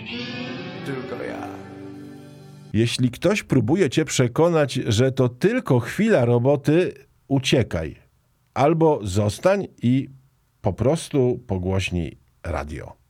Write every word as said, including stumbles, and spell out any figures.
Tylko ja. Jeśli ktoś próbuje cię przekonać, że to tylko chwila roboty, uciekaj. Albo zostań i po prostu pogłośnij radio.